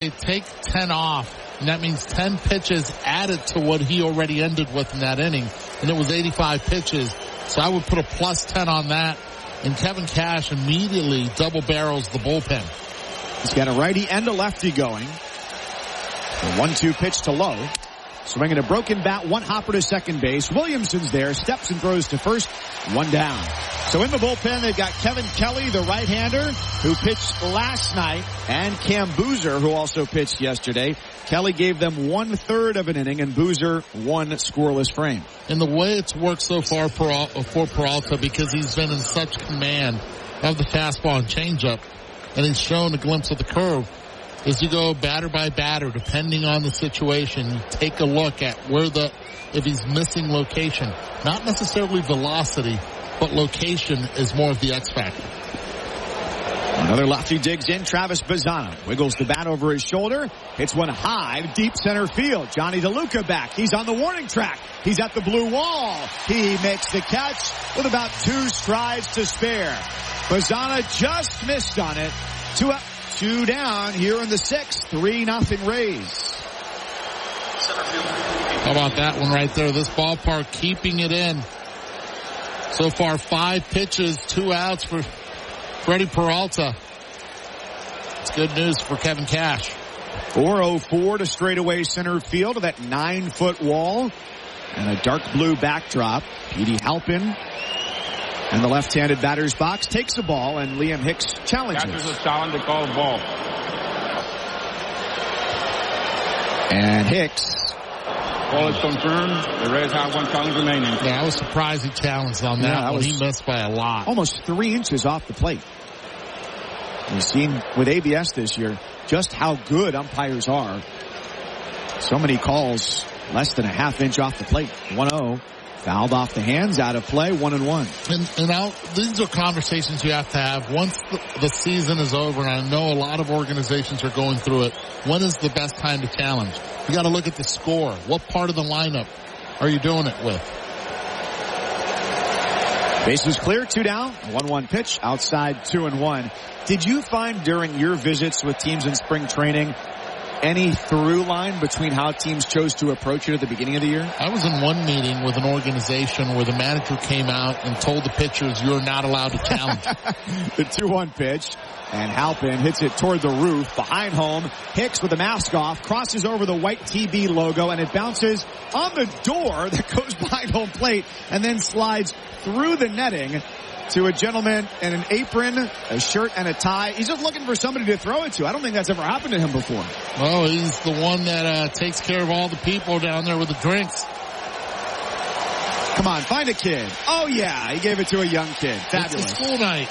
take 10 off, and that means 10 pitches added to what he already ended with in that inning, and it was 85 pitches. So I would put a plus 10 on that, and Kevin Cash immediately double barrels the bullpen. He's got a righty and a lefty going. The 1-2 pitch to Lowe. Swinging a broken bat, one hopper to second base. Williamson's there, steps and throws to first, one down. So in the bullpen, they've got Kevin Kelly, the right-hander, who pitched last night, and Cam Boozer, who also pitched yesterday. Kelly gave them 1/3 of an inning, and Boozer one scoreless frame. And the way it's worked so far for Peralta, because he's been in such command of the fastball and changeup, and he's shown a glimpse of the curve, is you go batter by batter, depending on the situation. You take a look at if he's missing location. Not necessarily velocity, but location is more of the X factor. Another lefty digs in. Travis Bazzana wiggles the bat over his shoulder. Hits one high to deep center field. Johnny DeLuca back. He's on the warning track. He's at the blue wall. He makes the catch with about 2 strides to spare. Bazzana just missed on it. 2 up, 2 down here in the 6th. 3-0 Rays. How about that one right there? This ballpark keeping it in. So far, 5 pitches, 2 outs for Freddie Peralta. It's good news for Kevin Cash. 404 to straightaway center field of that 9-foot wall and a dark blue backdrop. Petey Halpin in the left-handed batter's box takes the ball, and Liam Hicks challenges. Catcher's a challenge to call ball. And Hicks. Ball is confirmed. The Rays have 1 challenge remaining. Yeah, I was surprised he challenged on that one. He missed by a lot. Almost 3 inches off the plate. We've seen with ABS this year just how good umpires are. So many calls less than a half inch off the plate. 1-0. Fouled off the hands, out of play, 1-1. And now, these are conversations you have to have once the season is over, and I know a lot of organizations are going through it. When is the best time to challenge? You got to look at the score. What part of the lineup are you doing it with? Bases clear, 2 down, 1-1 pitch, outside 2-1. Did you find during your visits with teams in spring training any through line between how teams chose to approach it at the beginning of the year? I was in one meeting with an organization where the manager came out and told the pitchers, you're not allowed to challenge. The 2-1 pitch, and Halpin hits it toward the roof behind home. Hicks with the mask off crosses over the white TB logo, and it bounces on the door that goes behind home plate and then slides through the netting to a gentleman in an apron, a shirt, and a tie. He's just looking for somebody to throw it to. I don't think that's ever happened to him before. Oh, he's the one that takes care of all the people down there with the drinks. Come on, find a kid. Oh, yeah, he gave it to a young kid. Fabulous. It's a school night.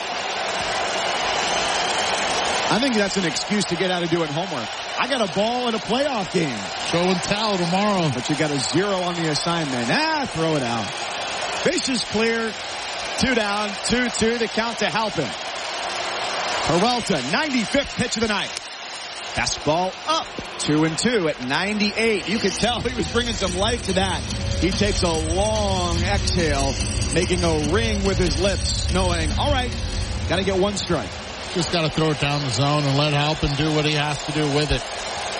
I think that's an excuse to get out of doing homework. I got a ball in a playoff game. Show and tell tomorrow. But you got a 0 on the assignment. Throw it out. Bases clear. 2 down, 2-2, the count to Halpin. Peralta, 95th pitch of the night. Fastball up, 2-2 at 98. You could tell he was bringing some life to that. He takes a long exhale, making a ring with his lips, knowing, all right, got to get 1 strike. Just got to throw it down the zone and let Halpin do what he has to do with it.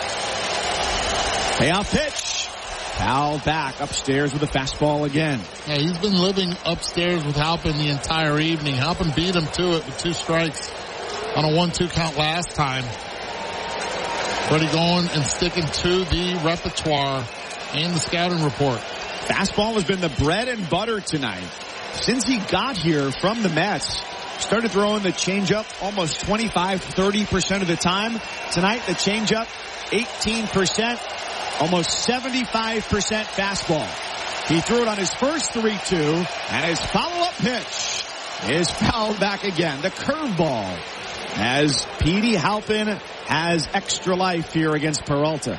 Payoff pitch. Foul back upstairs with a fastball again. Yeah, he's been living upstairs with Halpin the entire evening. Halpin beat him to it with 2 strikes on a 1-2 count last time. Freddie going and sticking to the repertoire and the scouting report. Fastball has been the bread and butter tonight. Since he got here from the Mets, started throwing the changeup almost 25-30% of the time. Tonight, the changeup, 18%. Almost 75% fastball. He threw it on his first 3-2, and his follow-up pitch is fouled back again. The curveball, as Petey Halpin has extra life here against Peralta.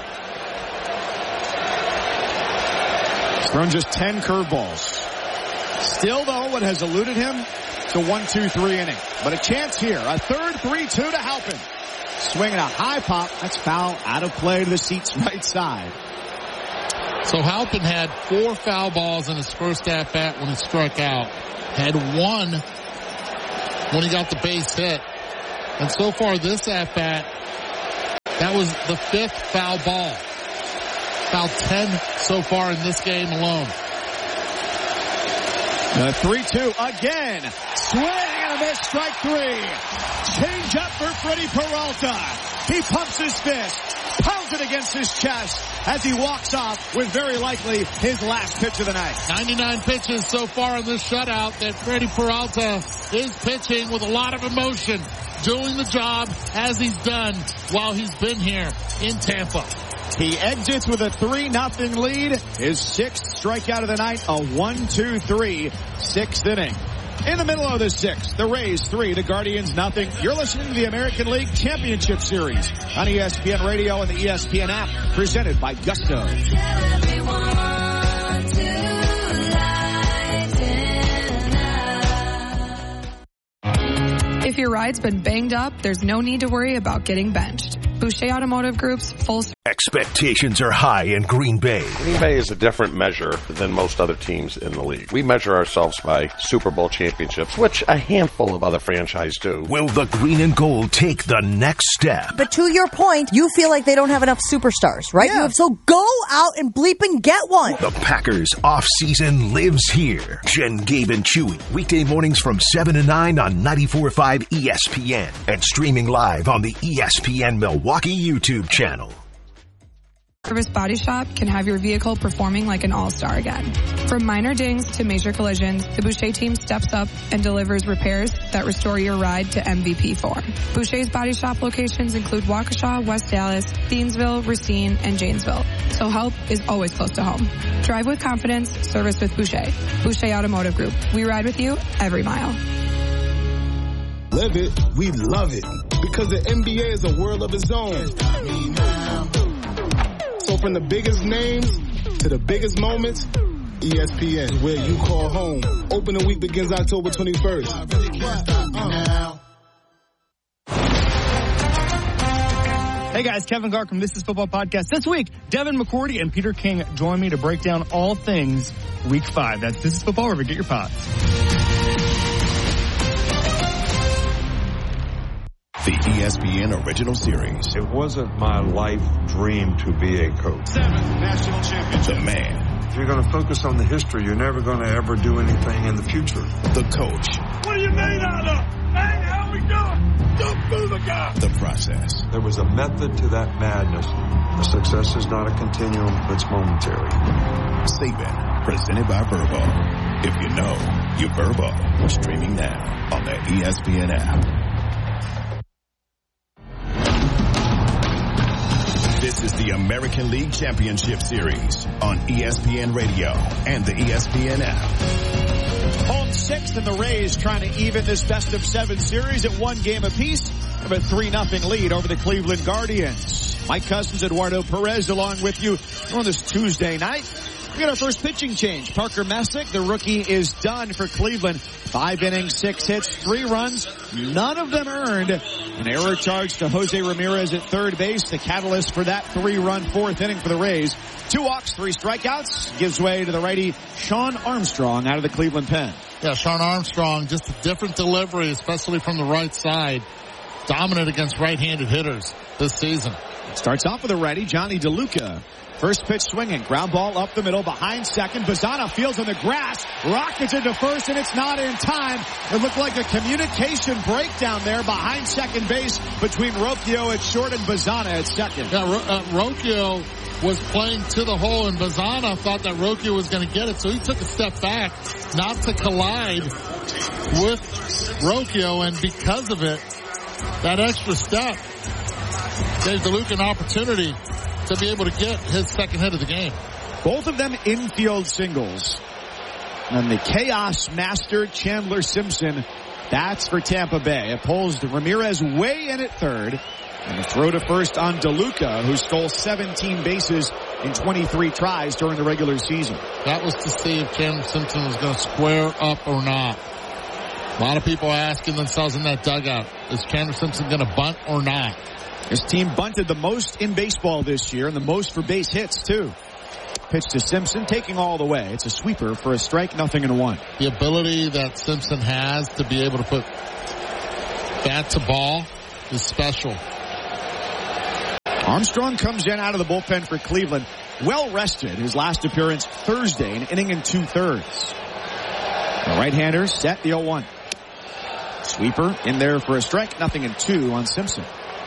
He's thrown just 10 curveballs. Still, though, what has eluded him? It's a 1-2-3 inning. But a chance here. A third 3-2 to Halpin. Swinging a high pop. That's foul. Out of play to the seats right side. So Halpin had 4 foul balls in his first at-bat when he struck out. Had 1 when he got the base hit. And so far this at-bat, That was the 5th foul ball. Foul 10 so far in this game alone. The 3-2 again. Swing and a miss, strike 3. Change up for Freddie Peralta. He pumps his fist, pounds it against his chest as he walks off with very likely his last pitch of the night. 99 pitches so far in this shutout that Freddie Peralta is pitching with a lot of emotion, doing the job as he's done while he's been here in Tampa. He exits with a 3-0 lead. His 6th strikeout of the night, a 1-2-3 6th inning. In the middle of the 6th, the Rays 3, the Guardians 0. You're listening to the American League Championship Series on ESPN Radio and the ESPN app, presented by Gusto. If your ride's been banged up, there's no need to worry about getting benched. Boucher Automotive Group's full... Expectations are high in Green Bay. Green Bay is a different measure than most other teams in the league. We measure ourselves by Super Bowl championships, which a handful of other franchises do. Will the green and gold take the next step? But to your point, you feel like they don't have enough superstars, right? Yeah. So go out and bleep and get one. The Packers off-season lives here. Jen, Gabe, and Chewy. Weekday mornings from 7 to 9 on 94.5 ESPN. And streaming live on the ESPN Milwaukee YouTube channel. Service Body Shop can have your vehicle performing like an all-star again. From minor dings to major collisions, the Boucher team steps up and delivers repairs that restore your ride to MVP form. Boucher's Body Shop locations include Waukesha, West Dallas, Thiensville, Racine, and Janesville. So help is always close to home. Drive with confidence, service with Boucher. Boucher Automotive Group. We ride with you every mile. Live it, we love it. Because the NBA is a world of its own. So from the biggest names to the biggest moments, ESPN, where you call home. Opening week begins October 21st. Hey guys, Kevin Gark from This Is Football Podcast. This week, Devin McCourty and Peter King join me to break down all things Week 5. That's This Is Football, wherever you get your pods. The ESPN original series. It wasn't my life dream to be a coach. 7th national championship. The man. If you're going to focus on the history, you're never going to ever do anything in the future. The coach. What are you made out of? Hey, how we doing? Jump through the guy. The process. There was a method to that madness. The success is not a continuum, it's momentary. Saban, presented by Verbo. If you know, you Verbo. Streaming now on the ESPN app. This is the American League Championship Series on ESPN Radio and the ESPN app. Home 6th, and the Rays trying to even this best-of-7 series at 1 game apiece of a 3-0 lead over the Cleveland Guardians. Mike Cousins, Eduardo Perez along with you on this Tuesday night. We got our first pitching change. Parker Messick, the rookie, is done for Cleveland. 5 innings, 6 hits, 3 runs, none of them earned. An error charge to Jose Ramirez at third base, the catalyst for that 3-run 4th inning for the Rays. 2 walks, 3 strikeouts, gives way to the righty Sean Armstrong out of the Cleveland pen. Yeah, Sean Armstrong, just a different delivery, especially from the right side. Dominant against right-handed hitters this season. Starts off with a righty, Johnny DeLuca. First pitch swinging, ground ball up the middle behind second. Bazzana fields on the grass, rockets into first, and it's not in time. It looked like a communication breakdown there behind second base between Rocchio at short and Bazzana at second. Yeah, Rocchio was playing to the hole, and Bazzana thought that Rocchio was going to get it, so he took a step back not to collide with Rocchio, and because of it, that extra step gave DeLuca an opportunity to be able to get his second hit of the game. Both of them infield singles. And the chaos master Chandler Simpson bats for Tampa Bay. It pulls Ramirez way in at third. And a throw to first on DeLuca, who stole 17 bases in 23 tries during the regular season. That was to see if Chandler Simpson was going to square up or not. A lot of people asking themselves in that dugout, is Chandler Simpson going to bunt or not? His team bunted the most in baseball this year and the most for base hits, too. Pitch to Simpson, taking all the way. It's a sweeper for a strike, 0-1. The ability that Simpson has to be able to put bat to ball is special. Armstrong comes in out of the bullpen for Cleveland. Well rested. His last appearance Thursday, an inning and 2/3. The right-hander set the 0-1. Sweeper in there for a strike. 0-2 on Simpson.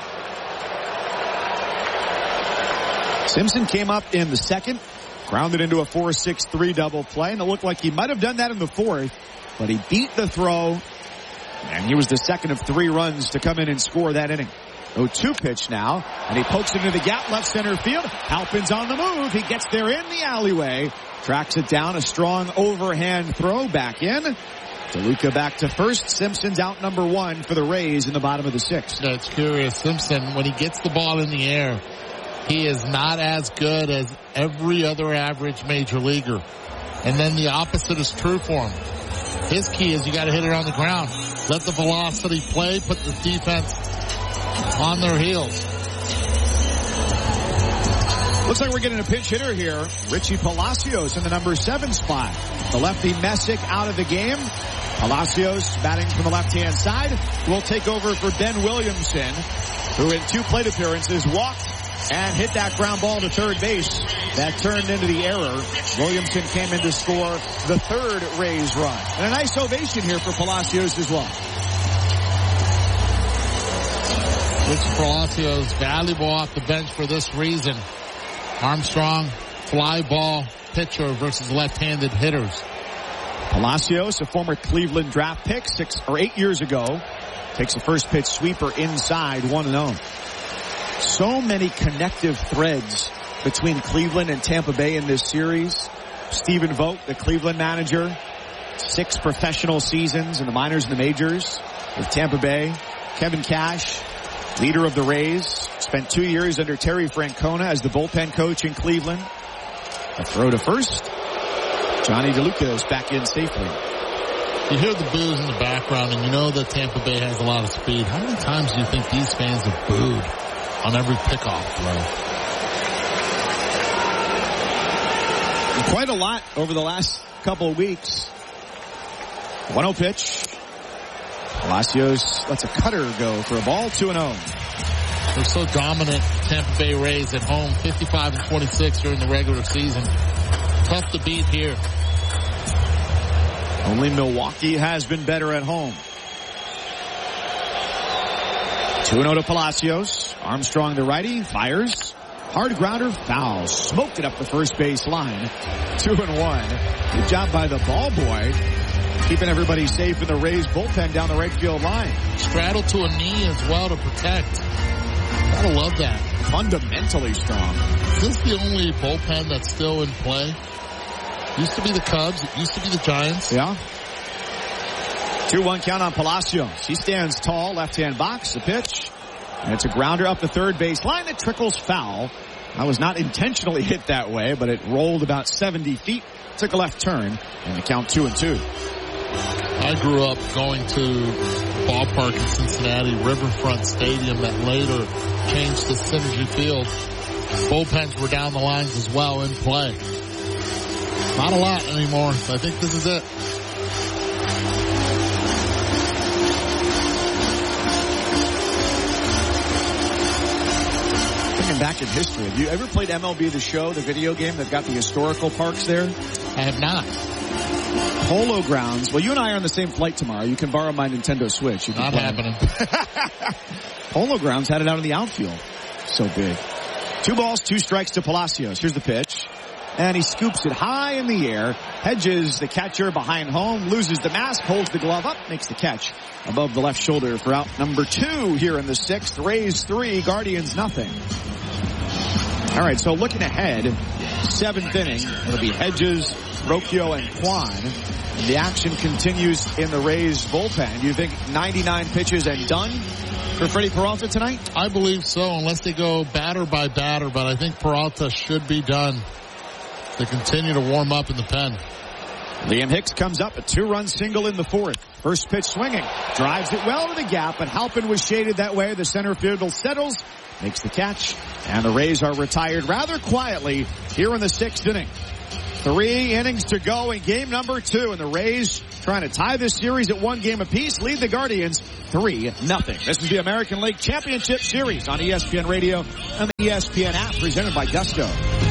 Simpson came up in the second. Grounded into a 4-6-3 double play. And it looked like he might have done that in the fourth. But he beat the throw. And he was the second of 3 runs to come in and score that inning. 0-2 pitch now, and he pokes into the gap, left center field. Halpin's on the move. He gets there in the alleyway. Tracks it down. A strong overhand throw back in. DeLuca back to first. Simpson's out number 1 for the Rays in the bottom of the 6th. That's curious. Simpson, when he gets the ball in the air, he is not as good as every other average major leaguer. And then the opposite is true for him. His key is you got to hit it on the ground. Let the velocity play. Put the defense on their heels. Looks like we're getting a pinch hitter here. Richie Palacios in the number 7 spot. The lefty Messick out of the game. Palacios batting from the left-hand side will take over for Ben Williamson, who in 2 plate appearances walked and hit that ground ball to third base. That turned into the error. Williamson came in to score the 3rd Rays run. And a nice ovation here for Palacios as well. Rich Palacios valuable off the bench for this reason. Armstrong, fly ball pitcher versus left-handed hitters. Palacios, a former Cleveland draft pick 6 or 8 years ago, takes a first pitch sweeper inside 1-0. So many connective threads between Cleveland and Tampa Bay in this series. Stephen Vogt, the Cleveland manager, 6 professional seasons in the minors and the majors with Tampa Bay. Kevin Cash, leader of the Rays, spent 2 years under Terry Francona as the bullpen coach in Cleveland. A throw to first. Johnny DeLuca is back in safely. You hear the boos in the background, and you know that Tampa Bay has a lot of speed. How many times do you think these fans have booed on every pickoff throw? Quite a lot over the last couple of weeks. 1-0 pitch. Palacios lets a cutter go for a ball, 2-0. They're so dominant, Tampa Bay Rays at home, 55-26 during the regular season. Tough to beat here. Only Milwaukee has been better at home. 2-0 to Palacios. Armstrong, the righty, fires. Hard grounder, foul. Smoked it up the first base line. 2-1. Good job by the ball boy, keeping everybody safe in the Rays bullpen down the right field line. Straddled to a knee as well to protect. Gotta love that. Fundamentally strong. Is this the only bullpen that's still in play? Used to be the Cubs. It used to be the Giants. Yeah. 2-1 count on Palacios. He stands tall, left-hand box, the pitch. And it's a grounder up the third base line that trickles foul. That was not intentionally hit that way, but it rolled about 70 feet, took a left turn, and the count 2-2. I grew up going to ballpark in Cincinnati, Riverfront Stadium, that later changed to Synergy Field. Bullpens were down the lines as well in play. Not a lot anymore. I think this is it. Thinking back in history, have you ever played MLB The Show, the video game that got the historical parks there? I have not. Polo Grounds. Well, you and I are on the same flight tomorrow. You can borrow my Nintendo Switch. You can not happening. Polo Grounds had it out in the outfield. So big. 2 balls, 2 strikes to Palacios. Here's the pitch. And he scoops it high in the air. Hedges, the catcher, behind home. Loses the mask, holds the glove up, makes the catch above the left shoulder for out number 2 here in the 6th. Rays 3, Guardians nothing. All right, so looking ahead, 7th inning. It'll be Hedges, Rocchio, and Kwan. And the action continues in the Rays bullpen. Do you think 99 pitches and done for Freddie Peralta tonight? I believe so, unless they go batter by batter. But I think Peralta should be done to continue to warm up in the pen. Liam Hicks comes up, a 2-run single in the 4th. First pitch swinging. Drives it well to the gap, but Halpin was shaded that way. The center fielder settles, makes the catch, and the Rays are retired rather quietly here in the 6th inning. 3 innings to go in game number 2, and the Rays trying to tie this series at 1 game apiece, lead the Guardians 3-0. This is the American League Championship Series on ESPN Radio and the ESPN app, presented by Gusto.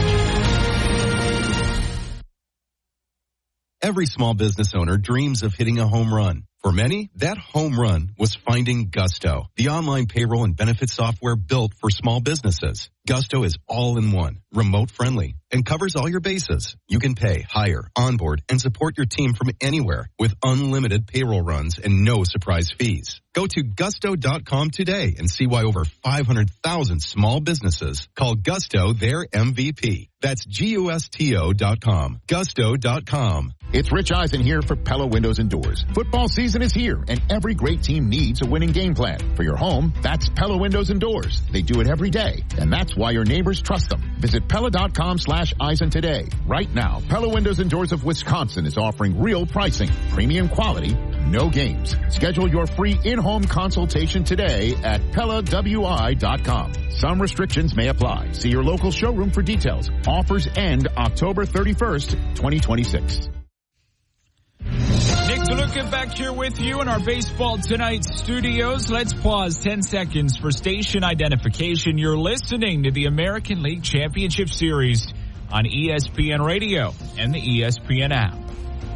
Every small business owner dreams of hitting a home run. For many, that home run was finding Gusto, the online payroll and benefits software built for small businesses. Gusto is all-in-one, remote-friendly, and covers all your bases. You can pay, hire, onboard, and support your team from anywhere with unlimited payroll runs and no surprise fees. Go to gusto.com today and see why over 500,000 small businesses call Gusto their MVP. That's GUSTO.com. Gusto.com. It's Rich Eisen here for Pella Windows and Doors. Football season is here, and every great team needs a winning game plan. For your home, that's Pella Windows and Doors. They do it every day, and that's why your neighbors trust them. Visit Pella.com/Eisen today. Right now, Pella Windows and Doors of Wisconsin is offering real pricing, premium quality, no games. Schedule your free in-home consultation today at PellaWI.com. Some restrictions may apply. See your local showroom for details. Offers end October 31st, 2026. Nick DeLuca back here with you in our Baseball Tonight studios. Let's pause 10 seconds for station identification. You're listening to the American League Championship Series on ESPN Radio and the ESPN app.